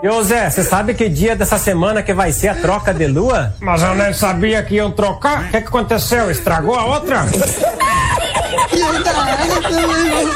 E ô Zé, você sabe que dia dessa semana que vai ser a troca de lua? Mas eu nem sabia que iam trocar. O que aconteceu? Estragou a outra?